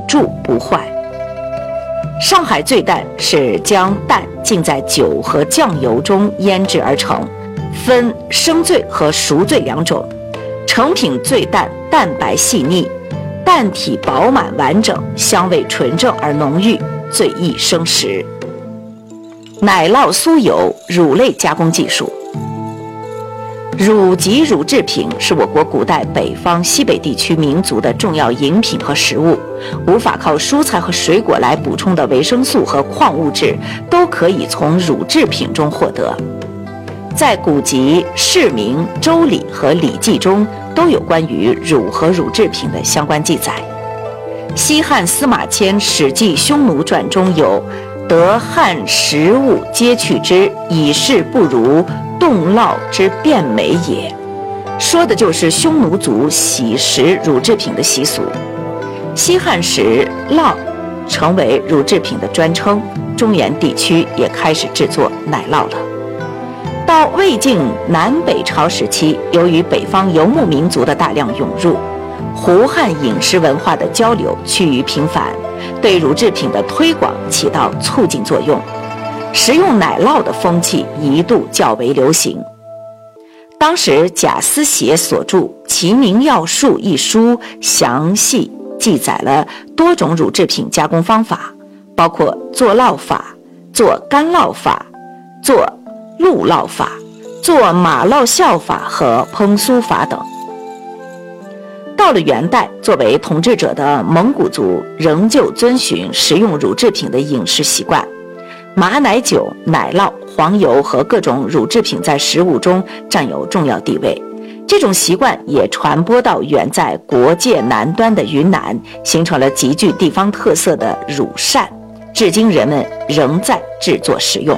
蛀不坏。上海醉蛋是将蛋浸在酒和酱油中腌制而成，分生醉和熟醉两种。成品醉蛋蛋白细腻，蛋体饱满完整，香味纯正而浓郁，最易生食。奶酪酥油乳类加工技术。乳及乳制品是我国古代北方西北地区民族的重要饮品和食物，无法靠蔬菜和水果来补充的维生素和矿物质都可以从乳制品中获得。在古籍《释名》《周礼》和《礼记》中都有关于乳和乳制品的相关记载。西汉司马迁《史记·匈奴传》中有得汉食物皆去之，以是不如冻酪之变美也，说的就是匈奴族喜食乳制品的习俗。西汉时，酪成为乳制品的专称，中原地区也开始制作奶酪了。到魏晋南北朝时期，由于北方游牧民族的大量涌入，胡汉饮食文化的交流趋于频繁，对乳制品的推广起到促进作用，食用奶酪的风气一度较为流行。当时贾思勰所著《齐民要术》一书详细记载了多种乳制品加工方法，包括做酪法、做干酪法、做鹿酪法、做马酪酵法和烹酥法等。到了元代，作为统治者的蒙古族仍旧遵循食用乳制品的饮食习惯，马奶酒、奶酪、黄油和各种乳制品在食物中占有重要地位。这种习惯也传播到远在国界南端的云南，形成了极具地方特色的乳扇，至今人们仍在制作食用。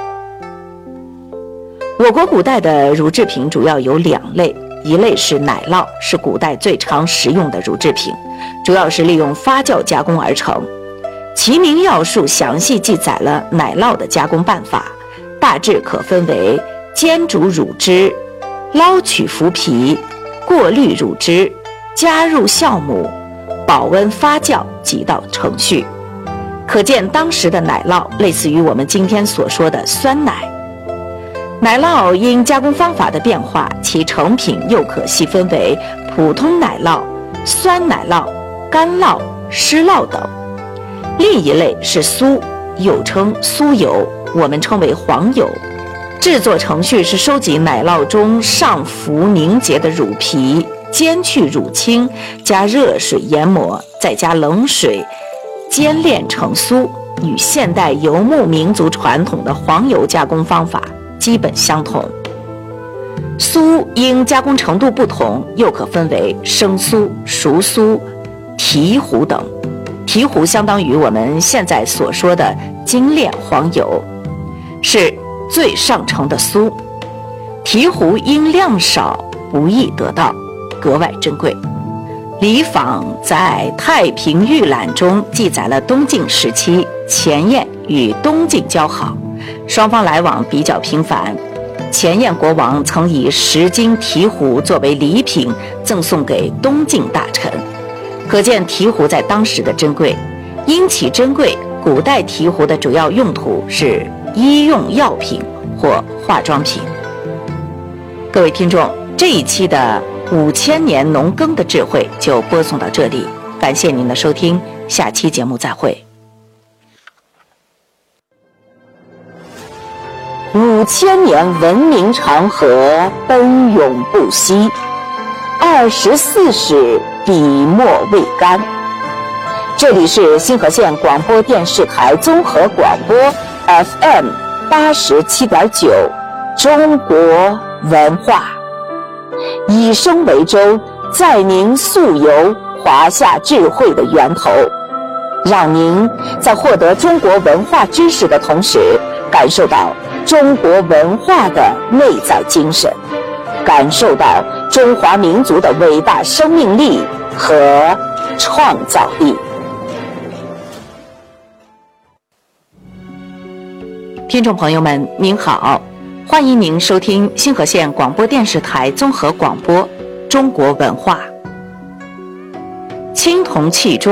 我国古代的乳制品主要有两类，一类是奶酪，是古代最常食用的乳制品，主要是利用发酵加工而成。《齐民要术》详细记载了奶酪的加工办法，大致可分为煎煮乳汁、捞取麸皮、过滤乳汁、加入酵母、保温发酵几道程序。可见当时的奶酪类似于我们今天所说的酸奶。奶酪因加工方法的变化，其成品又可细分为普通奶酪、酸奶酪、干酪、湿酪等。另一类是酥，又称酥油，我们称为黄油。制作程序是收集奶酪中上浮凝结的乳皮，煎去乳清，加热水研磨，再加冷水煎炼成酥，与现代游牧民族传统的黄油加工方法基本相同。酥因加工程度不同，又可分为生酥、熟酥、提糊等。提糊相当于我们现在所说的精炼黄油，是最上乘的酥。提糊因量少不易得到，格外珍贵。李昉在《太平御览》中记载了东晋时期前燕与东晋交好，双方来往比较频繁。前燕国王曾以10斤提糊作为礼品赠送给东晋大臣，可见提糊在当时的珍贵。因其珍贵，古代提糊的主要用途是医用药品或化妆品。各位听众，这一期的5000年农耕的智慧就播送到这里，感谢您的收听，下期节目再会。5000年文明长河奔涌不息，24史笔墨未干。这里是新河县广播电视台综合广播 FM 87.9中国文化，以声为舟，载您溯游华夏智慧的源头，让您在获得中国文化知识的同时，感受到中国文化的内在精神，感受到中华民族的伟大生命力和创造力。听众朋友们，您好，欢迎您收听新河县广播电视台综合广播中国文化。青铜器中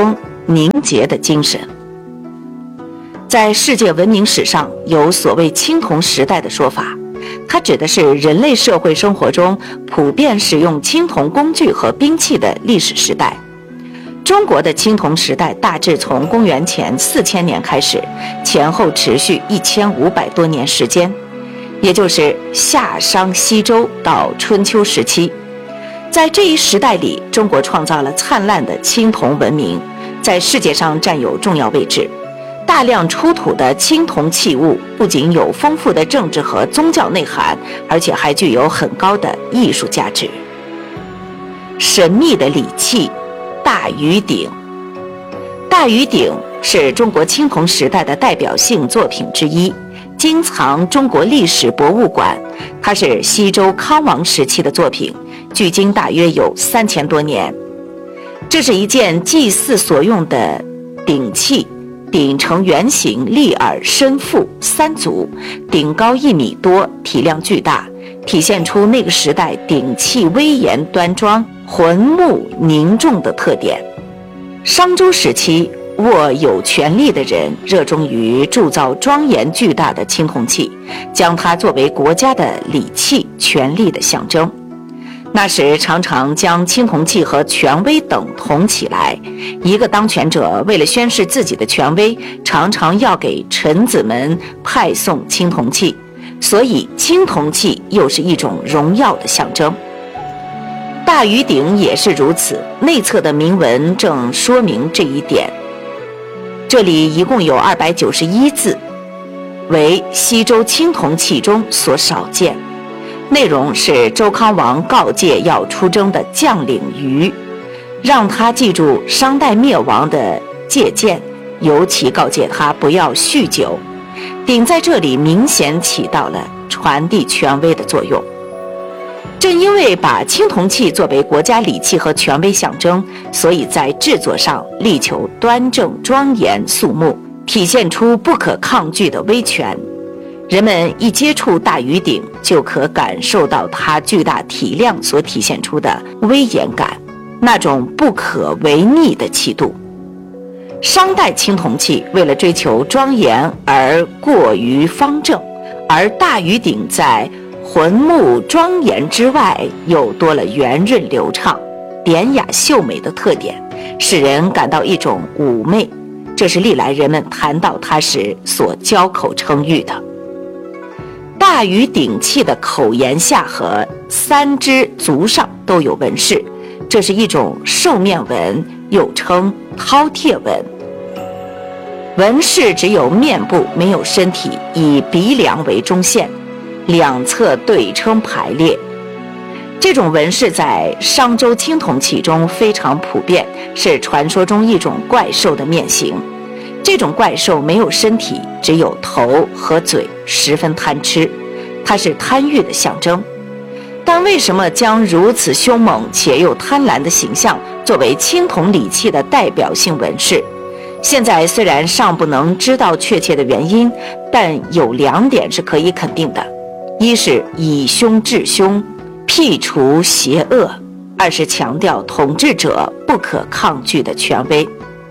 凝结的精神。在世界文明史上有所谓青铜时代的说法，它指的是人类社会生活中普遍使用青铜工具和兵器的历史时代。中国的青铜时代大致从公元前4000年开始，前后持续1500多年时间，也就是夏商西周到春秋时期。在这一时代里，中国创造了灿烂的青铜文明，在世界上占有重要位置。大量出土的青铜器物不仅有丰富的政治和宗教内涵，而且还具有很高的艺术价值。神秘的礼器大禹鼎。大禹鼎是中国青铜时代的代表性作品之一，今藏中国历史博物馆。它是西周康王时期的作品，距今大约有3000多年。这是一件祭祀所用的鼎器，鼎呈圆形，立耳深腹3足，鼎高1米多，体量巨大，体现出那个时代鼎器威严端庄、浑穆凝重的特点。商周时期，握有权力的人热衷于铸造庄严巨大的青铜器，将它作为国家的礼器、权力的象征。那时常常将青铜器和权威等同起来，一个当权者为了宣示自己的权威，常常要给臣子们派送青铜器，所以青铜器又是一种荣耀的象征。大禹鼎也是如此，内侧的铭文正说明这一点。这里一共有291字，为西周青铜器中所少见。内容是周康王告诫要出征的将领禹，让他记住商代灭亡的借鉴，尤其告诫他不要酗酒。鼎在这里明显起到了传递权威的作用。正因为把青铜器作为国家礼器和权威象征，所以在制作上力求端正庄严肃穆，体现出不可抗拒的威权。人们一接触大禹鼎，就可感受到它巨大体量所体现出的威严感，那种不可违逆的气度。商代青铜器为了追求庄严而过于方正，而大禹鼎在浑穆庄严之外又多了圆润流畅、典雅秀美的特点，使人感到一种妩媚，这是历来人们谈到它时所交口称誉的。大禹鼎器的口沿下和3只足上都有纹饰，这是一种兽面纹，又称饕餮纹。纹饰只有面部，没有身体，以鼻梁为中线，两侧对称排列。这种纹饰在商周青铜器中非常普遍，是传说中一种怪兽的面型。这种怪兽没有身体，只有头和嘴，十分贪吃，它是贪欲的象征。但为什么将如此凶猛且又贪婪的形象作为青铜礼器的代表性纹饰？现在虽然尚不能知道确切的原因，但有2点是可以肯定的：一是以凶治凶，辟除邪恶；二是强调统治者不可抗拒的权威。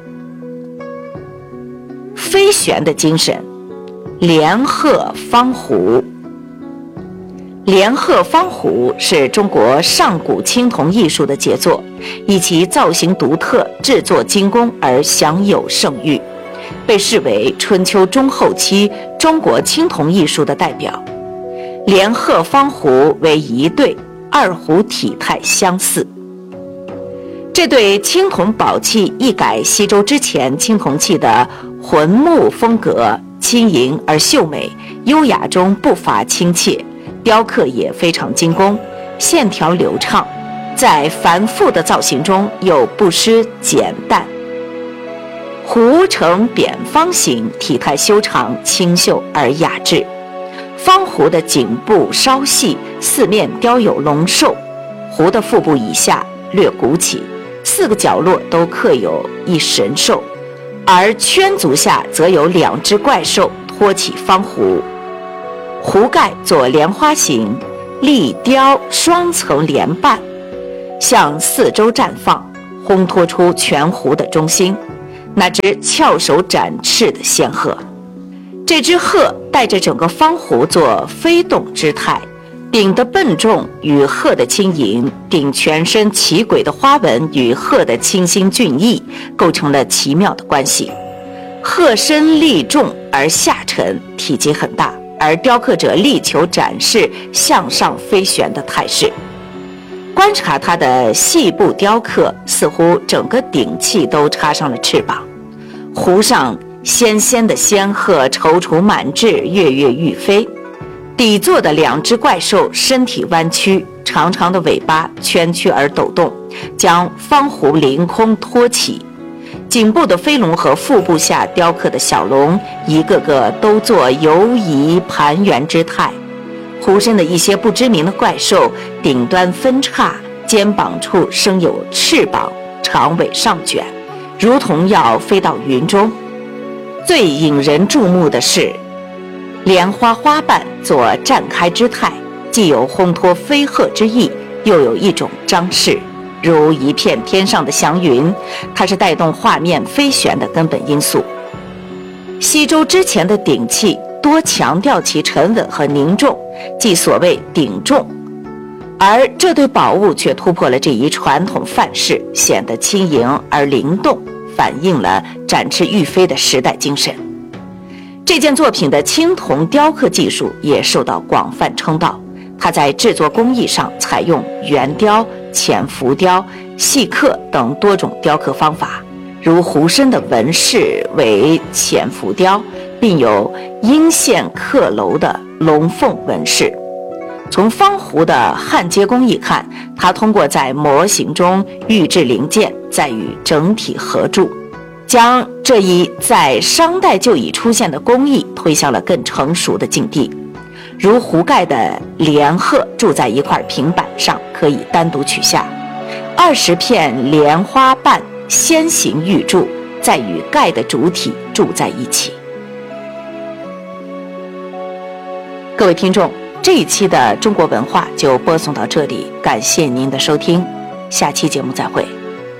飞旋的精神，连鹤方壶。连鹤方壶是中国上古青铜艺术的杰作，以其造型独特、制作精工而享有盛誉，被视为春秋中后期中国青铜艺术的代表。连鹤方壶为一对，二壶体态相似。这对青铜宝器一改西周之前青铜器的浑穆风格，轻盈而秀美，优雅中不乏亲切，雕刻也非常精工，线条流畅，在繁复的造型中又不失简淡。壶呈扁方形，体态修长，清秀而雅致。方壶的颈部稍细，四面雕有龙兽，壶的腹部以下略鼓起，4个角落都刻有一神兽，而圈足下则有2只怪兽托起方壶。壶盖做莲花形，立雕双层莲瓣，向4周绽放，烘托出全壶的中心。 那只翘首展翅的仙鹤。这只鹤带着整个方壶做飞动之态，顶的笨重与鹤的轻盈，顶全身奇诡的花纹与鹤的清新俊逸，构成了奇妙的关系。鹤身力重而下沉，体积很大，而雕刻者力求展示向上飞旋的态势。观察它的细部雕刻，似乎整个顶器都插上了翅膀，壶上纤纤的仙鹤踌躇满志，跃跃欲飞。底座的两只怪兽身体弯曲，长长的尾巴蜷曲而抖动，将方壶凌空托起。颈部的飞龙和腹部下雕刻的小龙，一个个都做游移盘旋之态。壶身的一些不知名的怪兽，顶端分叉，肩膀处生有翅膀，长尾上卷，如同要飞到云中。最引人注目的是莲花花瓣做绽开之态，既有烘托飞鹤之意，又有一种张势，如一片天上的祥云，它是带动画面飞旋的根本因素。西周之前的鼎器多强调其沉稳和凝重，即所谓鼎重，而这对宝物却突破了这一传统范式，显得轻盈而灵动，反映了展翅欲飞的时代精神。这件作品的青铜雕刻技术也受到广泛称道，它在制作工艺上采用圆雕、浅浮雕、细刻等多种雕刻方法，如壶身的纹饰为浅浮雕，并有阴线刻镂的龙凤纹饰。从方壶的焊接工艺看，它通过在模型中预制零件，再与整体合铸，将这一在商代就已出现的工艺推向了更成熟的境地。如壶盖的莲鹤铸在一块平板上，可以单独取下；20片莲花瓣先行预铸，再与盖的主体铸在一起。各位听众，这一期的中国文化就播送到这里，感谢您的收听，下期节目再会。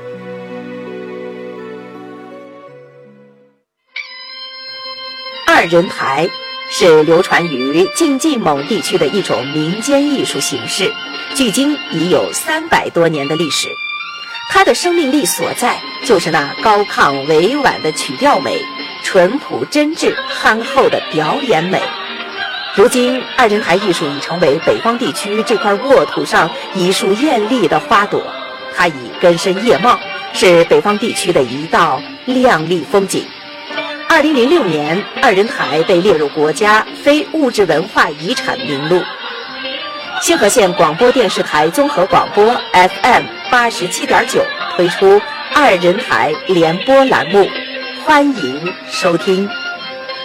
二人台是流传于晋冀蒙地区的一种民间艺术形式，距今已有300多年的历史。它的生命力所在就是那高亢委婉的曲调美，淳朴真挚憨厚的表演美。如今二人台艺术已成为北方地区这块沃土上一束艳丽的花朵，它已根深叶茂，是北方地区的一道亮丽风景。2006年，二人台被列入国家非物质文化遗产名录。兴和县广播电视台综合广播 FM 87.9推出二人台联播栏目，欢迎收听。